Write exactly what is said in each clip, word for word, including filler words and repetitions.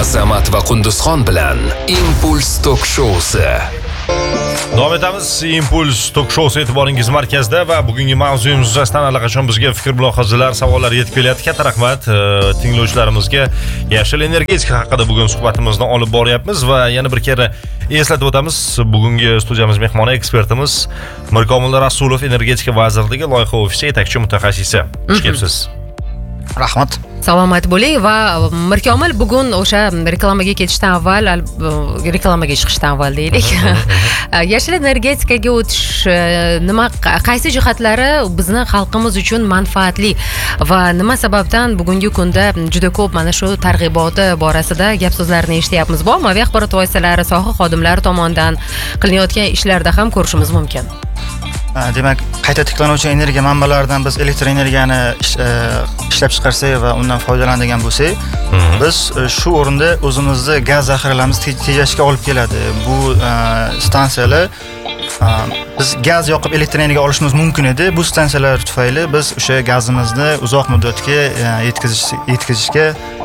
Azamat va Qunduzxon bilan Impuls Tok Showsi. Davom etamiz. Impuls Tok Showsi e'tiboringiz markazida va bugungi mavzuyimiz yuzasidan allaqachon bizga fikr mulohazalar, savollar yetib kelyapti. Katta rahmat tinglovchilarimizga. Yashil energetika haqida bugun suhbatimizni olib boryapmiz va yana bir kere eslatib o'tamiz. Bugungi studiyamiz mehmoni ekspertimiz Mirkomil Rasulov, Energetika vazirligi loyiha ofisi yetakchi mutaxassisi. Xush kelibsiz. Rahmat. Salomat bo'ling va Mirkomil bugun o'sha reklamaga ketishdan avval, reklamaga chiqishdan avval deylik. Yashil energetikaga o'tish nima, qaysi jihatlari bizni xalqimiz uchun manfaatli va nima sababdan bugungi kunda juda ko'p mana shu targ'iboti borasida gap so'zlarni eshityapmiz. Bu ommaviy axborot vositalari, soha xodimlari tomonidan qilinayotgan ishlarda ham ko'rishimiz mumkin. Demak, qayta tiklanuvchi energiya manbalaridan biz elektr energiyani ishlab chiqarsak va undan foydalanadigan bo'lsak, biz shu o'rinda o'zimizni gaz zaxiralarimiz tejashga olib keladi. Bu stansiyalar biz gaz yoqib elektr energiya olishimiz mumkin edi. Bu stansiyalar tufayli biz o'sha gazimizni uzoq muddatga yetkazish yetkazishga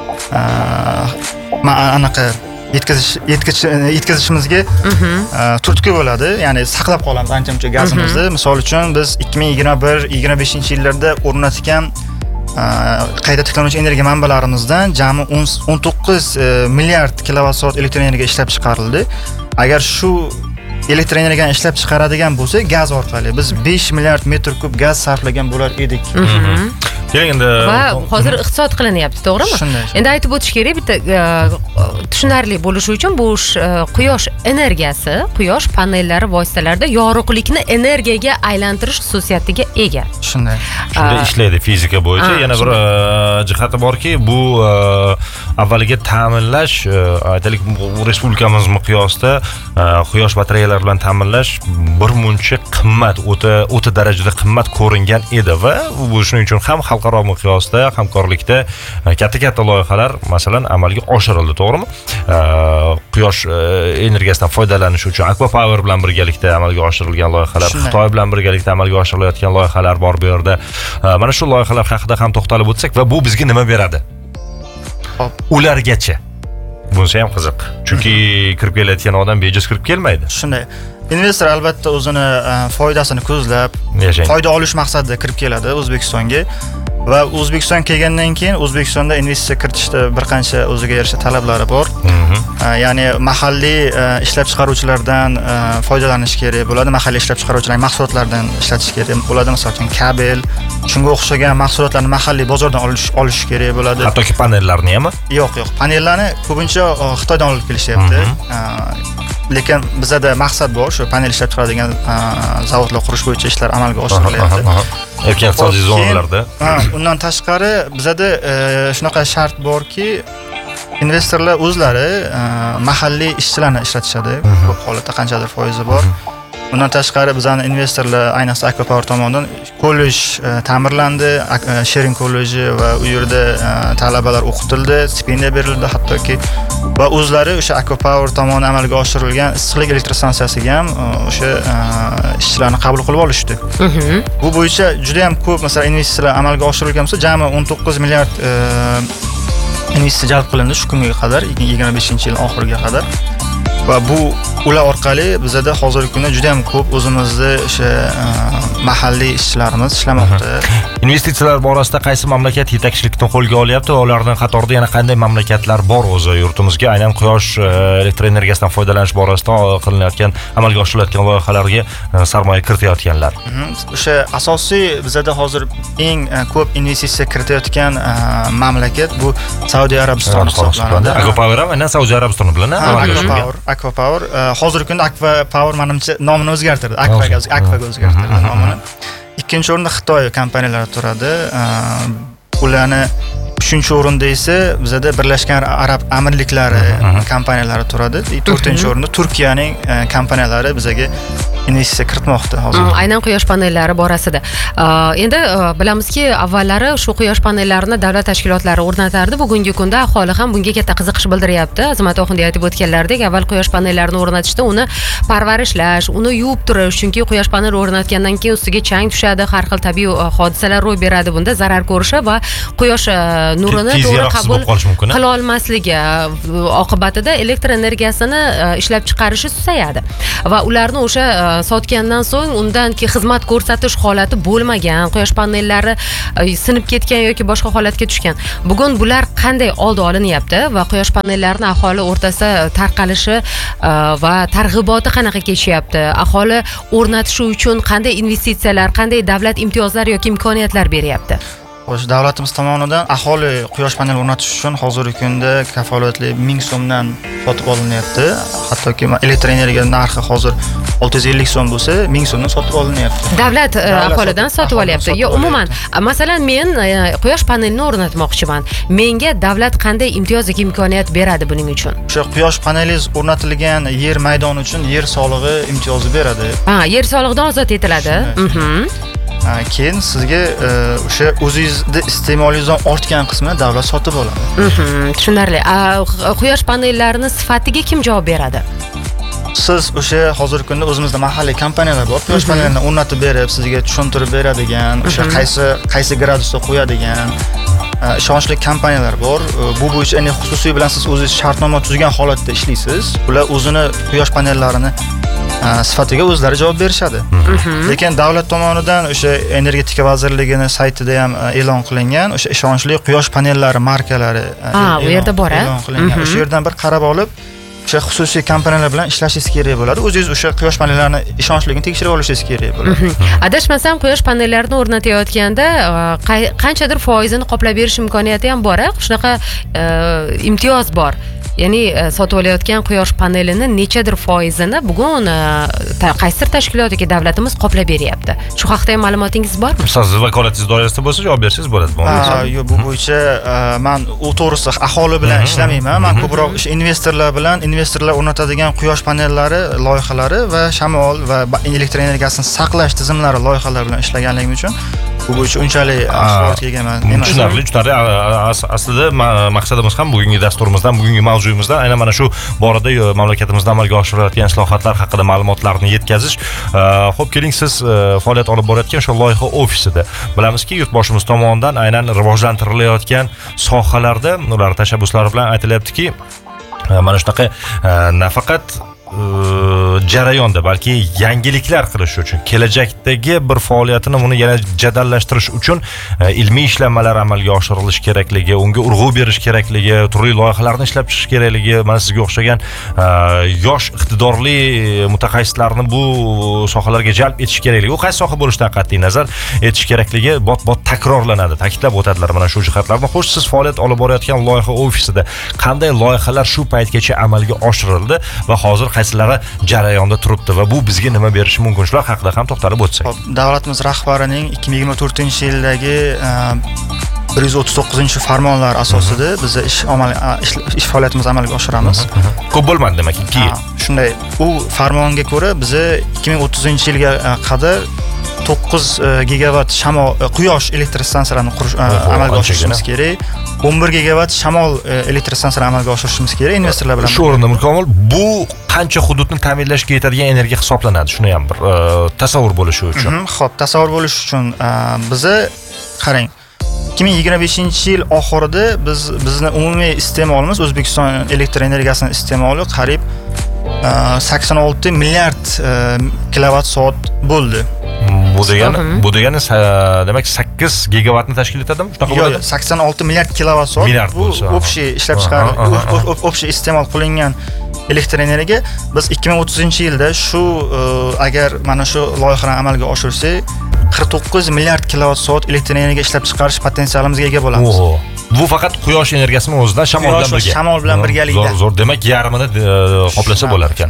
anaqa yetkazish yetkazishimizga turtki bo'ladi. Ya'ni saqlab qolamiz ancha-muncha gazimizni. Misol uchun biz ikki ming yigirma bir yigirma beshinchi yillarda o'rnatilgan qayta tiklanuvchi energiya manbalarimizdan jami o'n to'qqiz milliard kilovat soat elektr energiya ishlab chiqarildi. Agar shu elektr energiyani ishlab chiqaradigan bo'lsak, gaz orqali biz besh milliard metr kub gaz sarflagan bo'lar edik. Endi va hozir iqtisod qilinyapti, to'g'rimi? Endi aytib o'tish kerak, bitta tushunarli bo'lishi uchun bu quyosh energiyasi, quyosh panellari vositalarida yorug'likni energiyaga aylantirish xususiyatiga ega. Shunday. Shunday ishlaydi fizika bo'yicha. Yana bir jihati borki, bu avvaliga ta'minlash, aytaylik, respublikamiz miqyosida quyosh batareyalari bilan ta'minlash bir muncha qimmat, o'ta o'ta darajada qimmat ko'ringan edi va bu shuning uchun ham xalqaro miqyosda hamkorlikda katta-katta loyihalar masalan amalga oshirildi, to'g'rimi? Quyosh energiyasidan foydalanish uchun Aqua Power bilan birgalikda amalga oshirilgan loyihalar, Xitoy bilan birgalikda amalga oshirilayotgan loyihalar bor bu yerda. Mana shu loyihalar haqida ham to'xtalib o'tsak va bu bizga nima beradi? Ulargacha. Bunisi ham qiziq. Chunki kirib kelayotgan odam bejiz kirib kelmaydi. Shunday. Investor albatta o'zini foydasini ko'zlab, foyda olish maqsadida kirib keladi O'zbekistonga va O'zbekiston kelgandan keyin O'zbekistonda investitsiya kiritishda bir qancha o'ziga yarasha talablari bor. Ya'ni mahalliy ishlab chiqaruvchilardan foydalanish kerak bo'ladi, mahalliy ishlab chiqaruvchilarning mahsulotlaridan ishlatish kerak bo'ladi, masalan, kabel, shunga o'xshagan mahsulotlarni mahalliy bozordan olish olish kerak bo'ladi. Hattoki panellarni ham? Yo'q, yo'q. Panellarni ko'pincha Xitoydan olib kelishyapti. Lekin bizda maqsad bor, shu panel ishlab chiqaradigan zavodlar qurish bo'yicha ishlar amalga oshirilyapti. Erkin iqtisodiy zonalarda. Undan tashqari bizda shunaqa shart borki, investorlar o'zlari mahalliy ishchilarni ishlatishadi. Ko'p holatda qanchadir foizi bor. Undan tashqari bizning investorlar ayniqsa Aqua Power tomonidan kollej ta'mirlandi, Sharing kolleji va u yerda talabalar o'qitildi, stipendiya berildi hattoki va o'zlari o'sha Aqua Power tomonidan amalga oshirilgan issiqlik elektr stansiyasiga ham o'sha ishchilarni qabul qilib olishdi. Bu bo'yicha juda ham ko'p masalan investitsiyalar amalga oshirilgan bo'lsa, jami o'n to'qqiz milliard investitsiya jalb qilindi shu kunga qadar, yigirma beshinchi yil oxiriga qadar. Va bu ular orqali bizda hozirgi kunda juda ham ko'p o'zimizni o'sha mahalliy ishchilarimiz ishlamoqda. Investitsiyalar borasida qaysi mamlakat yetakchilikni qo'lga olyapti? Ularning qatorida yana qanday mamlakatlar bor o'zi yurtimizga aynan quyosh elektr energiyasidan foydalanish borasida qilinayotgan, amalga oshirilayotgan loyihalarga sarmoya kiritayotganlar? O'sha asosiy bizda hozir eng ko'p investitsiya kiritayotgan mamlakat bu Saudiya Arabistoni hisoblanadi. Aqua Power ham aynan Saudiya Arabistoni bilan amalga oshirgan. Aqua Power hozirgi kunda Aqua Power menimcha nomini o'zgartirdi. Aquaga Aquaga o'zgartirdi nomini. Ikkinchi o'rinda Xitoy kompaniyalari turadi. Ularni uchinchi o'rinda esa bizda Birlashgan Arab Amirliklari kompaniyalari turadi. to'rtinchi o'rinda Turkiyaning kompaniyalari bizga investitsiya kiritmoqda hozir. Aynan quyosh panellari borasida. Endi bilamizki, avvallari shu quyosh panellarini davlat tashkilotlari o'rnatardi. Bugungi kunda aholi ham bunga katta qiziqish bildiryapti. Azimat Oxundiy aytib o'tganlaridek, avval quyosh panellarini o'rnatishda uni parvarishlash, uni yuvib turish, chunki quyosh panel o'rnatgandan keyin ustiga chang tushadi, har xil tabiiy hodisalar ro'y beradi. Bunda zarar ko'rishi va quyosh nurini to'g'ri qabul qila olmasligi oqibatida elektr energiyasini ishlab chiqarishi susayadi. Va ularni o'sha sotgandan so'ng undan keyin xizmat ko'rsatish holati bo'lmagan, quyosh panellari sinib ketgan yoki boshqa holatga tushgan. Bugun bular qanday oldi olinyapti va quyosh panellarini aholi o'rtasida tarqalishi va targ'iboti qanaqa kechyapti? Aholi o'rnatishi uchun qanday investitsiyalar, qanday davlat imtiyozlari yoki imkoniyatlar beryapti? Xo'sh, davlatimiz tomonidan aholi quyosh panel o'rnatish uchun hozirgi kunda kafolatli ming so'mdan sotib olinyapti. Hattoki elektr energiya narxi hozir olti yuz ellik so'm bo'lsa, ming so'mdan sotib olinyapti. Davlat aholidan sotib olyapti. Yo, umuman, masalan, men quyosh panelini o'rnatmoqchiman. Menga davlat qanday imtiyoz yoki imkoniyat beradi buning uchun? O'sha quyosh panelingiz o'rnatilgan yer maydoni uchun yer solig'i imtiyozi beradi. Ha, yer solig'idan ozod etiladi. Mhm. Keyin sizga o'sha o'zingizning iste'molingizdan ortgan qismini davlat sotib oladi. Mhm, tushunarli. Quyosh panellarini sifatiga kim javob beradi? Siz o'sha hozirgi kunda o'zimizda mahalliy kompaniyalar bor, quyosh panelini o'rnatib berib, sizga tushuntirib beradigan, o'sha qaysi qaysi gradusda qo'yadigan ishonchli kompaniyalar bor. Bu bo'yicha endi xususiy bilan siz o'zingiz shartnoma tuzgan holatda ishlaysiz. Ular o'zini quyosh panellarini sifatiga o'zlari javob berishadi. Lekin davlat tomonidan o'sha energetika vazirligining saytida ham e'lon qilingan o'sha ishonchli quyosh panellari markalari u yerda bor, e'lon qilingan. O'sha yerdan bir qarab olib, o'sha xususiy kompaniyalar bilan ishlashingiz kerak bo'ladi. O'zingiz o'sha quyosh panellarini ishonchligini tekshirib olishingiz kerak bo'ladi. Adashmasam, quyosh panellarini o'rnatayotganda qanchadir foizini qoplab berish imkoniyati ham bor. Shunaqa imtiyoz bor. Ya'ni sotib olayotgan quyosh panelini nechadir foizini bugun qaysidir tashkilot yoki davlatimiz qoplab beryapti. Shu haqda ham ma'lumotingiz bormi? Siz vakolatingiz doirasida bo'lsa javob bersangiz bo'ladi. Yo'q, bu bo'yicha men u to'g'risi aholi bilan ishlamayman. Men ko'proq investorlar bilan investorlar o'rnatadigan quyosh panellari loyihalari va shamol va elektr energiyasini saqlash tizimlari loyihalari bilan ishlaganligim uchun bu bo'yicha unchalik axborotga ega emas. Tushunarli, tushunarli. Aslida maqsadimiz ham bugungi dasturimizdan, bugungi mavzuyimizdan aynan mana shu borada mamlakatimizda amalga oshirilayotgan islohotlar haqida ma'lumotlarni yetkazish. Xo'p, keling, siz faoliyat olib borayotgan o'sha loyiha ofisida bilamizki, yurtboshimiz tomonidan aynan rivojlantirilayotgan sohalarda ular tashabbuslari bilan aytilyaptiki, mana shunaqa nafaqat jarayonda, balki yangiliklar qilish uchun, kelajakdagi bir faoliyatini uni yana jadallashtirish uchun ilmiy ishlanmalar amalga oshirilishi kerakligi, unga urg'u berish kerakligi, turli loyihalarni ishlab chiqish kerakligi, mana sizga o'xshagan yosh iqtidorli mutaxassislarni bu sohalarga jalb etish kerakligi, u qaysi soha bo'lishidan qat'iy nazar etish kerakligi bot-bot takrorlanadi, ta'kidlab o'tadilar mana shu jihatlarni. Xo'sh, siz faoliyat olib borayotgan loyiha ofisida qanday loyihalar shu paytgacha amalga oshirildi va hozir qaysilari jarayonda turibdi va bu bizga nima berishi mumkin? Shular haqida ham to'xtalib o'tsak. Davlatimiz rahbarining ikki ming yigirma to'rtinchi yildagi bir yuz o'ttiz to'qqizinchi farmonlar asosida biz ish amal ish faoliyatimizni amalga oshiramiz. Ko'p bo'lmadi demak, ikki yil. Shunday, u farmonga ko'ra biz ikki ming o'ttizinchi yilga qadar to'qqiz gigavat shamol quyosh elektr stansiyalarini qurish amalga oshirishimiz kerak. o'n bir gigavat shamol elektr stansiyalarini amalga oshirishimiz kerak investorlar bilan. Shu o'rinda Mirkomil, bu qancha hududni ta'minlashga yetadigan energiya hisoblanadi? Shuni ham bir tasavvur bo'lishi uchun. Xo'p, tasavvur bo'lish uchun bizni qarang. ikki ming yigirma beshinchi yil oxirida biz bizni umumiy iste'molimiz, O'zbekiston elektr energiyasining iste'moli qariyb sakson olti milliard kilovat soat bo'ldi. Bu degani, bu degani demak sakkiz gigavatni tashkil etadimi? Shunaqa bo'ladi. Yo'q, sakson olti milliard kilovat soat. Bu общий ishlab chiqarilgan, общий iste'mol qilingan elektr energiya. Biz ikki ming o'ttizinchi yilda shu agar mana shu loyihani amalga oshirsak, qirq to'qqiz milliard kilovat soat elektr energiya ishlab chiqarish potensialimizga ega bo'lamiz. Oho. Bu faqat quyosh energiyasini o'zidan shamol bilan birga. Shamol bilan birgalikda. Zo'r, zo'r. Demak, yarmini qoplasa bo'lar ekan.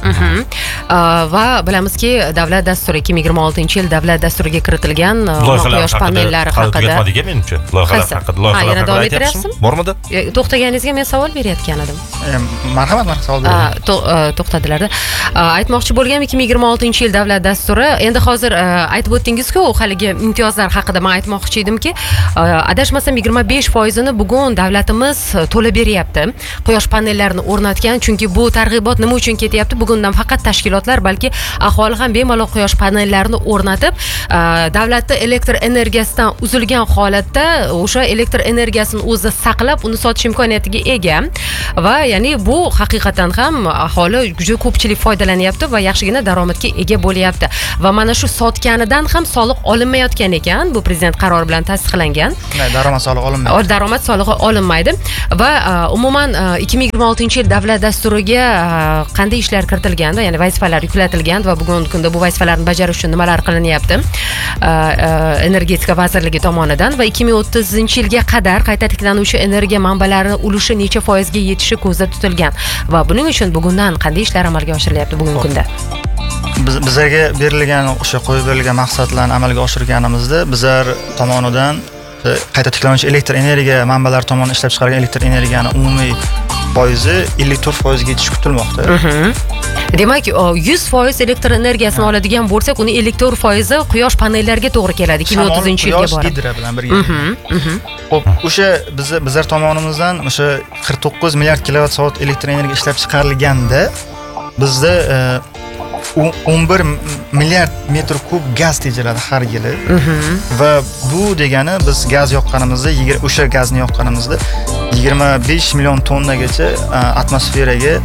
Va bilamizki, davlat dasturi ikki ming yigirma oltinchi yil davlat dasturiga kiritilgan quyosh panellari haqida. Tugatmadiga menimcha, loyihalar haqida, loyihalar yana davom haqida ettiryapsizmi? Bormidi? To'xtaganingizga men savol berayotgan edim. Marhamat, marhamat savol bering. To'xtadilarda. Aytmoqchi bo'lganim ikki ming yigirma oltinchi yil davlat dasturi. Endi hozir aytib o'tdingiz-ku, haligi imtiyozlar haqida men aytmoqchi edimki, adashmasam yigirma besh foizini bugun davlatimiz to'lab beryapti. Quyosh panellarini o'rnatgan, chunki bu targ'ibot nima uchun ketyapti? Bugundan faqat tashkilotlar, balki aholi ham bemalol quyosh panellarini o'rnatib, davlatda elektr energiyasidan uzilgan holatda o'sha elektr energiyasini o'zi saqlab, uni sotish imkoniyatiga ega va ya'ni bu haqiqatan ham aholi juda ko'pchilik foydalanyapti va yaxshigina daromadga ega bo'lyapti. Va mana shu sotganidan ham soliq olinmayotgan ekan. Bu prezident qarori bilan tasdiqlangan. Daromad solig'i olinmaydi. Daromad solig'i olinmaydi va umuman ikki ming yigirma oltinchi yil davlat dasturiga qanday ishlar kiritilganda, ya'ni vazifalar yuklatilgan va bugungi kunda bu vazifalarni bajarish uchun nimalar qilinyapti energetika vazirligi tomonidan va ikki ming o'ttizinchi yilga qadar qayta tiklanuvchi energiya manbalari ulushi necha foizga yetishi ko'zda tutilgan va buning uchun bugundan qanday ishlar amalga oshirilyapti bugungi kunda? Biz bizlarga berilgan o'sha qo'yib berilgan maqsadlarni amalga oshirganimizda bizlar tomonidan qayta tiklanuvchi elektr energiya manbalari tomonidan ishlab chiqarilgan elektr energiyani umumiy foizi ellik to'rt foizga yetishi kutilmoqda. Demak, yuz foiz elektr energiyasini oladigan bo'lsak, uni ellik to'rt foizi quyosh panellariga to'g'ri keladi ikki ming o'ttizinchi yilga borib. Hidro bilan birga. Xo'p, o'sha biz bizlar tomonimizdan o'sha qirq to'qqiz milliard kilovat soat elektr energiya ishlab chiqarilganda bizda o'n bir milliard metr kub gaz tejaladi har yili. Va bu degani biz gaz yoqqanimizda, o'sha gazni yoqqanimizda yigirma besh million tonnagacha atmosferaga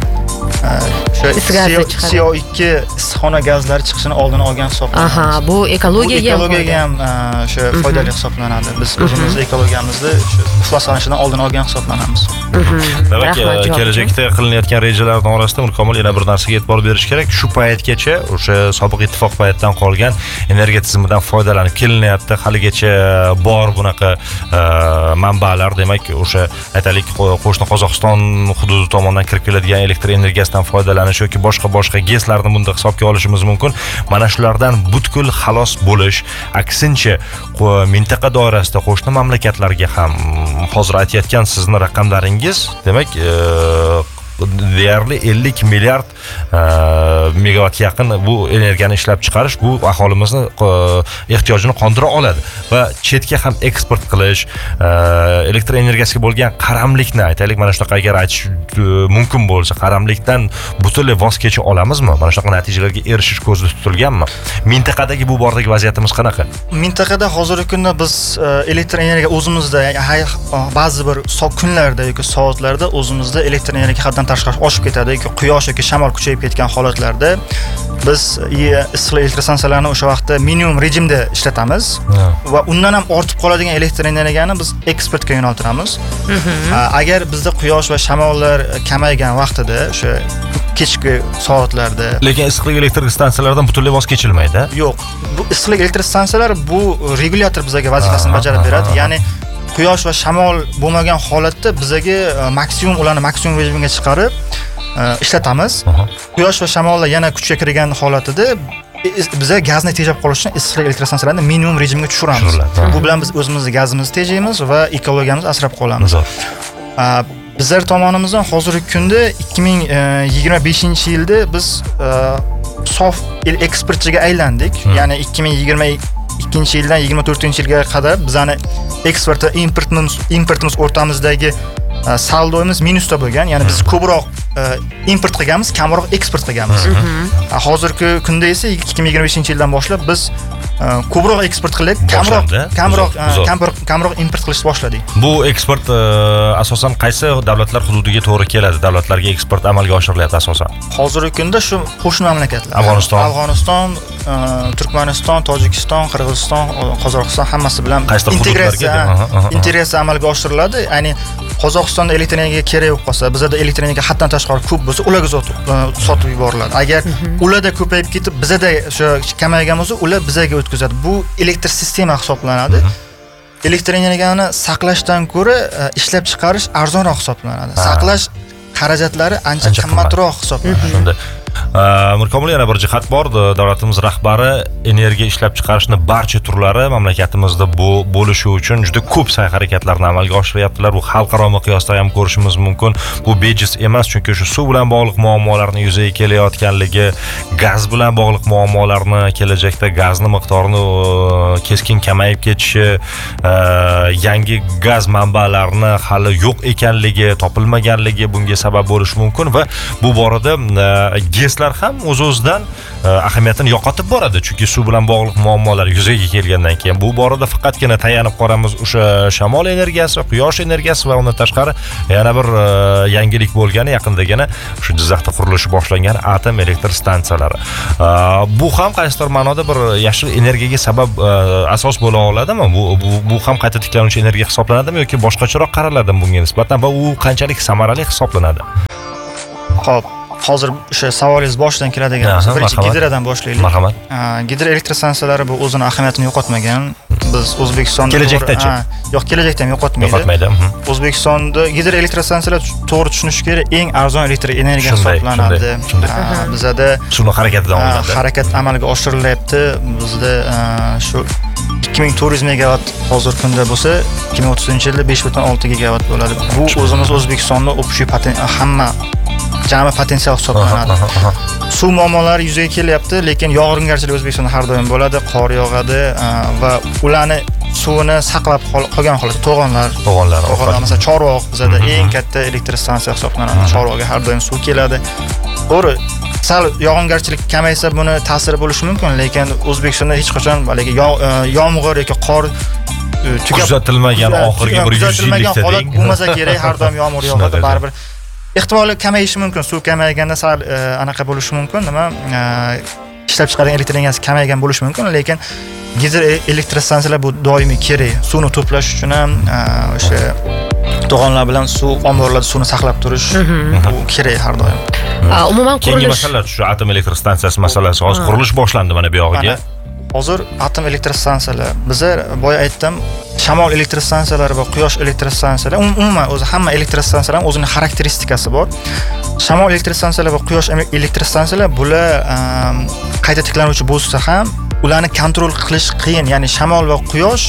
C O ikki issiqxona gazlari chiqishini oldini olgan hisoblanadi. Aha, bu ekologiyaga ekologiyaga ham o'sha foydali hisoblanadi. Biz o'zimiz ekologiyamizni ifloslanishdan oldin olgan hisoblanamiz. Demak, kelajakda qilinayotgan rejalarning orasida mukammal yana bir narsaga e'tibor berish kerak. Shu paytgacha o'sha sobiq ittifoq paytidan qolgan energiya tizimidan foydalanib kelinyapti. Haligacha bor bunaqa manbalar, demak, o'sha aytaylik qo'shni Qozog'iston hududi tomonidan kirib keladigan elektr energiyasidan foydalanish yoki boshqa boshqa gazlarni bunda hisobga olishimiz mumkin. Mana shulardan butkul xalos bo'lish, aksincha mintaqa doirasida qo'shni mamlakatlarga ham hozir aytayotgan sizni raqamlaringiz, demak, deyarli ellik milliard megawatt yaqin bu energiyani ishlab chiqarish bu aholimizni ehtiyojini qondira oladi va chetga ham eksport qilish, elektr energiyasiga bo'lgan qaramlikni aytaylik, mana shunaqa agar aytish mumkin bo'lsa, qaramlikdan butunlay voz kecha olamizmi? Mana shunaqa natijalarga erishish ko'zda tutilganmi? Mintaqadagi bu bordagi vaziyatimiz qanaqa? Mintaqada hozirgi kunda biz elektr energiya o'zimizda ba'zi bir kunlarda yoki soatlarda o'zimizda elektr energiya haddan tashqari oshib ketadi yoki quyosh yoki shamol kuchayib ketgan holatlarda biz issiqlik elektr stansiyalarini o'sha vaqtda minimum rejimda ishlatamiz va undan ham ortib qoladigan elektr energiyani biz eksportga yo'naltiramiz. Agar bizda quyosh va shamollar kamaygan vaqtida, o'sha kechki soatlarda, lekin issiqlik elektr stansiyalaridan butunlay voz kechilmaydi. Yo'q, bu issiqlik elektr stansiyalari bu regulyator bizga vazifasini bajarib beradi. Ya'ni quyosh va shamol bo'lmagan holatda bizga maksimum ularni maksimum rejimga chiqarib ishlatamiz. Quyosh va shamollar yana kuchga kirgan holatida biza gazni tejab qolish uchun issiqlik elektr stansiyalarini minimum rejimga tushiramiz. Bu bilan biz o'zimizning gazimizni tejaymiz va ekologiyamizni asrab qolamiz. Bizlar tomonimizdan hozirgi kunda ikki ming yigirma beshinchi yilda biz sof eksportchiga aylandik. Ya'ni ikki ming yigirma ikkinchi yildan yigirma to'rtinchi yilga qadar bizani eksport va importimiz importimiz o'rtamizdagi saldoimiz minusda bo'lgan. Ya'ni biz ko'proq import qilganmiz, kamroq eksport qilganmiz. Hozirgi kunda esa ikki ming yigirma beshinchi yildan boshlab biz ko'proq eksport qilib, kamroq kamroq kamroq import qilishni boshladik. Bu eksport asosan qaysi davlatlar hududiga to'g'ri keladi? Davlatlarga eksport amalga oshirilyapti asosan. Hozirgi kunda shu qo'shni mamlakatlar. Afg'oniston, Afg'oniston, Turkmaniston, Tojikiston, Qirg'iziston, Qozog'iston hammasi bilan integratsiya integratsiya amalga oshiriladi. Ya'ni Qozog'istonda elektr energiya kerak bo'lib qolsa, bizda elektr energiya haddan tashqari ko'p bo'lsa, ularga sotib yuboriladi. Agar ularda ko'payib ketib, bizda o'sha kamaygan bo'lsa, ular bizga o'tkazadi. Bu elektr sistema hisoblanadi. Elektr energiyani saqlashdan ko'ra ishlab chiqarish arzonroq hisoblanadi. Saqlash xarajatlari ancha qimmatroq hisoblanadi. Mirkomil, yana bir jihat bor. Davlatimiz rahbari energiya ishlab chiqarishni barcha turlari mamlakatimizda bu bo'lishi uchun juda ko'p sa'y-harakatlarni amalga oshiryaptilar. Bu xalqaro miqyosda ham ko'rishimiz mumkin. Bu bejiz emas, chunki shu suv bilan bog'liq muammolarni yuzaga kelayotganligi, gaz bilan bog'liq muammolarni, kelajakda gazni miqdorini keskin kamayib ketishi, yangi gaz manbalarini hali yo'q ekanligi, topilmaganligi bunga sabab bo'lishi mumkin va bu borada GESlar ham o'z-o'zidan ahamiyatini yo'qotib boradi, chunki suv bilan bog'liq muammolar yuzaga kelgandan keyin bu borada faqatgina tayanib qolamiz o'sha shamol energiyasi, quyosh energiyasi va undan tashqari yana bir yangilik bo'lgani yaqindagina shu Jizzaxda qurilishi boshlangan atom elektr stansiyalari. Bu ham qaysidir ma'noda bir yashil energiyaga sabab asos bo'la oladimi? Bu bu ham qayta tiklanuvchi energiya hisoblanadimi yoki boshqacharoq qaraladimi bunga nisbatan va u qanchalik samarali hisoblanadi? Xo'p, hozir o'sha savolingiz boshidan keladigan bo'lsa, birinchi gidradan boshlaylik. Marhamat. Gidro elektrostansiyalari bu o'zini ahamiyatini yo'qotmagan. Biz O'zbekistonda kelajakdachi? Yo'q, kelajakda ham yo'qotmaydi. Yo'qotmaydi. O'zbekistonda gidro elektrostansiyalar to'g'ri tushunish kerak, eng arzon elektr energiya hisoblanadi. Bizda suvni harakatidan olinadi. Harakat amalga oshirilyapti. Bizda shu ikki ming to'rt yuz megavat hozir kunda bo'lsa, ikki ming o'ttizinchi yilda besh butun olti gigavat bo'ladi. Bu o'zimiz O'zbekistonda o'pishli hamma jami potensial hisoblanadi. Suv muammolari yuzaga kelyapti, lekin yog'ingarchilik O'zbekistonda har doim bo'ladi, qor yog'adi va ularni suvini saqlab qolgan holatda to'g'onlar, to'g'onlar, to'g'onlar masalan Chorvoq bizda eng katta elektr stansiya hisoblanadi. Chorvoqga har doim suv keladi. To'g'ri, sal yog'ingarchilik kamaysa buni ta'siri bo'lishi mumkin, lekin O'zbekistonda hech qachon balki yomg'ir yoki qor kuzatilmagan oxirgi bir yuz yillikda holat bo'lmasa kerak, har doim yomg'ir yog'adi, baribir ehtimoli kamayishi mumkin. Suv kamayganda sal anaqa bo'lishi mumkin, nima ishlab chiqargan elektr energiyasi kamaygan bo'lishi mumkin, lekin gidro elektrostansiyalar bu doimiy kerak. Suvni to'plash uchun ham o'sha to'g'onlar bilan suv omborlarda suvni saqlab turish bu kerak har doim. Umuman qurilish masalalar shu atom elektr stansiyasi masalasi hozir qurilish boshlandi mana bu yog'iga. Hozir atom elektr stansiyalar, biz boya aytdim, shamol elektr stansiyalari va quyosh elektr stansiyalari, umuman o'zi hamma elektr stansiyalarning o'zining xarakteristikasi bor. Shamol elektr stansiyalari va quyosh elektr stansiyalari bular qayta tiklanuvchi bo'lsa ham ularni kontrol qilish qiyin. Ya'ni shamol va quyosh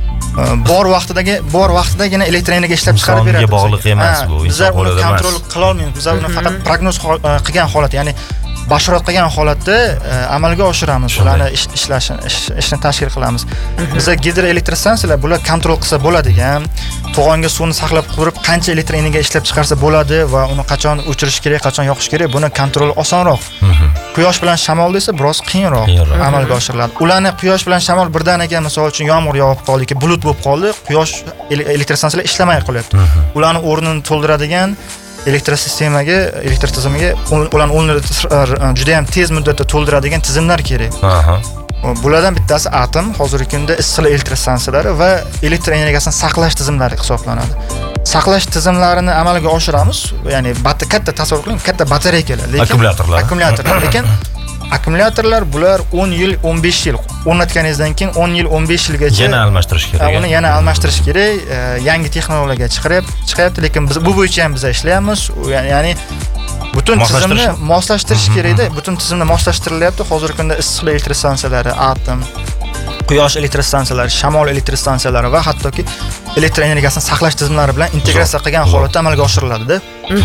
bor vaqtidagi bor vaqtidagina elektr energiya ishlab chiqarib beradi. Insonga bog'liq emas bu, inson qo'lida emas. Biz uni kontrol qila olmaymiz. Biz uni faqat prognoz qilgan holat, ya'ni bashorat qilgan holatda amalga oshiramiz, ularni ishlashini ishni tashkil qilamiz. Bizda gidro elektrostansiyalar bular kontrol qilsa bo'ladigan, to'g'onga suvni saqlab turib qancha elektr energiya ishlab chiqarsa bo'ladi va uni qachon o'chirish kerak, qachon yoqish kerak, buni kontrol osonroq. Quyosh bilan shamol esa biroz qiyinroq amalga oshiriladi. Ularni quyosh bilan shamol birdaniga, misol uchun yomg'ir yog'ib qoldi, bulut bo'lib qoldi, quyosh elektrostansiyalar ishlamay qolyapti. Ularni o'rnini to'ldiradigan elektr sistemaga, elektr tizimiga ularni o'rnini juda ham tez muddatda to'ldiradigan tizimlar kerak. Bulardan bittasi atom, hozirgi kunda issiqlik elektr stansiyalari va elektr energiyasini saqlash tizimlari hisoblanadi. Saqlash tizimlarini amalga oshiramiz, ya'ni katta tasavvur qiling, katta batareyalar, lekin akkumulyatorlar. Akkumulyatorlar, lekin akkumulyatorlar bular o'n yil, o'n besh yil o'rnatganingizdan keyin o'n yil, o'n besh yilgacha yana almashtirish kerak. Uni yana almashtirish kerak. Yangi texnologiyaga chiqaryapti, chiqyapti, lekin biz bu bo'yicha ham biz ishlayapmiz. Ya'ni butun tizimni moslashtirish kerak-da, butun tizimni moslashtirilyapti. Hozirgi kunda issiqlik elektr stansiyalari, atom, quyosh elektr stansiyalari, shamol elektr stansiyalari va hattoki elektr energiyasini saqlash tizimlari bilan integratsiya qilgan holatda amalga oshiriladi-da.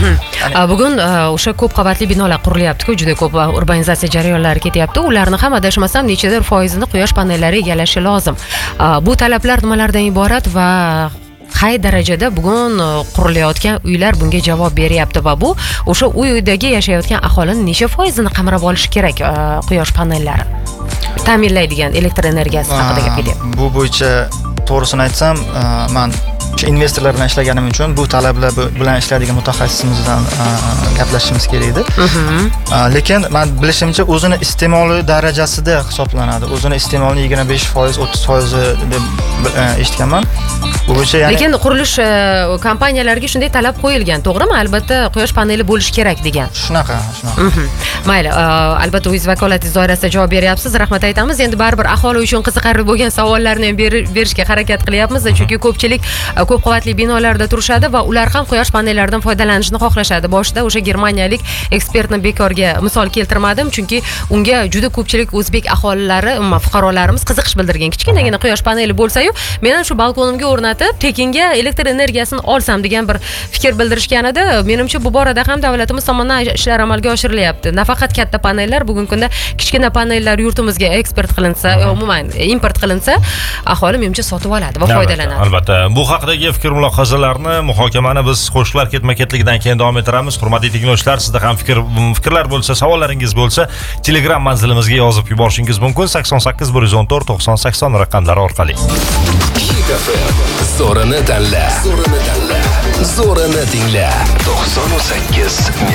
Bugun o'sha ko'p qavatli binolar qurilyapti-ku, juda ko'p urbanizatsiya jarayonlari ketyapti. Ularni ham adashmasam nechadir foizini quyosh panellari egallashi lozim. Bu talablar nimalardan iborat va qay darajada bugun qurilayotgan uylar bunga javob beryapti va bu o'sha uydagi yashayotgan aholining necha foizini qamrab olishi kerak quyosh panellari ta'minlaydigan elektr energiyasi haqida gap ketyapti. Bu bo'yicha to'g'risini aytsam, men investorlar bilan ishlaganim uchun bu talablar bilan ishlaydigan mutaxassisimizdan gaplashishimiz kerak edi. Lekin men bilishimcha o'zini iste'moli darajasida hisoblanadi. O'zini iste'molini yigirma besh foiz, o'ttiz foiz deb eshitganman. Bu bo'yicha ya'ni lekin qurilish kompaniyalariga shunday talab qo'yilgan, to'g'rimi? Albatta quyosh paneli bo'lishi kerak degan. Shunaqa, shunaqa. Mayli, albatta o'zingiz vakolatingiz doirasida javob beryapsiz. Rahmat aytamiz. Endi baribir aholi uchun qiziqarli bo'lgan savollarni ham berishga harakat qilyapmiz, chunki ko'pchilik ko'p qavatli binolarda turishadi va ular ham quyosh panellaridan foydalanishni xohlashadi. Boshida o'sha germaniyalik ekspertni bekorga misol keltirmadim, chunki unga juda ko'pchilik o'zbek aholilari, umuman fuqarolarimiz qiziqish bildirgan. Kichkinagina quyosh paneli bo'lsa-yu, men ham shu balkonimga o'rnatib, tekinga elektr energiyasini olsam degan bir fikr bildirishgan edi. Menimcha bu borada ham davlatimiz tomonidan ishlar amalga oshirilyapti. Nafaqat katta panellar, bugungi kunda kichkina panellar yurtimizga eksport qilinsa, umuman import qilinsa, aholi menimcha sotib oladi va foydalanadi. Albatta. Bu haqidagi fikr mulohazalarni, muhokamani biz qo'shiqlar ketma-ketligidan keyin davom ettiramiz. Hurmatli tinglovchilar, sizda ham fikr fikrlar bo'lsa, savollaringiz bo'lsa, Telegram manzilimizga yozib yuborishingiz mumkin. sakson sakkiz bir yuz o'n to'rt to'qson sakson raqamlari orqali. Hit F M. Zo'rini tanla. Zo'rini tanla. Zo'rini tingla. to'qson sakkiz